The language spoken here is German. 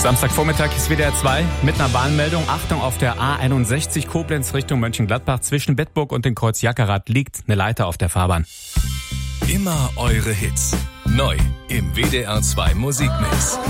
Samstagvormittag ist WDR 2 mit einer Warnmeldung. Achtung, auf der A61 Koblenz Richtung Mönchengladbach zwischen Bedburg und dem Kreuz Jackerath liegt eine Leiter auf der Fahrbahn. Immer eure Hits. Neu im WDR 2 Musikmix.